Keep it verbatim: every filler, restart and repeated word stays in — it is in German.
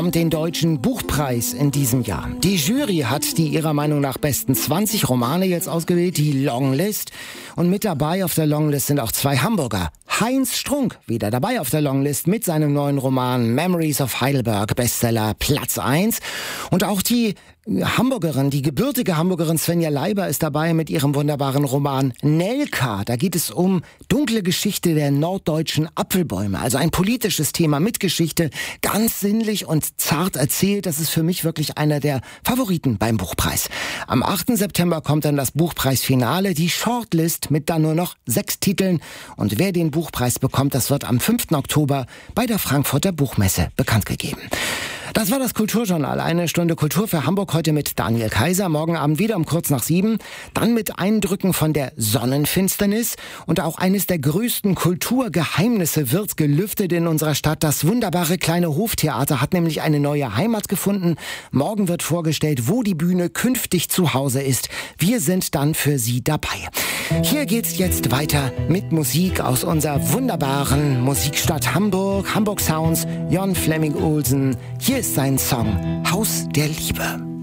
den Deutschen Buchpreis in diesem Jahr. Die Jury hat die ihrer Meinung nach besten zwanzig Romane jetzt ausgewählt, die Longlist. Und mit dabei auf der Longlist sind auch zwei Hamburger. Heinz Strunk, wieder dabei auf der Longlist mit seinem neuen Roman Memories of Heidelberg, Bestseller Platz eins. Und auch die Hamburgerin, die gebürtige Hamburgerin Svenja Leiber ist dabei mit ihrem wunderbaren Roman Nelka. Da geht es um dunkle Geschichte der norddeutschen Apfelbäume. Also ein politisches Thema mit Geschichte, ganz sinnlich und zart erzählt. Das ist für mich wirklich einer der Favoriten beim Buchpreis. Am achten September kommt dann das Buchpreisfinale, die Shortlist mit dann nur noch sechs Titeln. Und wer den Buchpreis bekommt, das wird am fünften Oktober bei der Frankfurter Buchmesse bekannt gegeben. Das war das Kulturjournal. Eine Stunde Kultur für Hamburg heute mit Daniel Kaiser. Morgen Abend wieder um kurz nach sieben. Dann mit Eindrücken von der Sonnenfinsternis. Und auch eines der größten Kulturgeheimnisse wird gelüftet in unserer Stadt. Das wunderbare kleine Hoftheater hat nämlich eine neue Heimat gefunden. Morgen wird vorgestellt, wo die Bühne künftig zu Hause ist. Wir sind dann für Sie dabei. Hier geht's jetzt weiter mit Musik aus unserer wunderbaren Musikstadt Hamburg. Hamburg Sounds, Jon Flemming Olsen. Hier ist sein Song Haus der Liebe.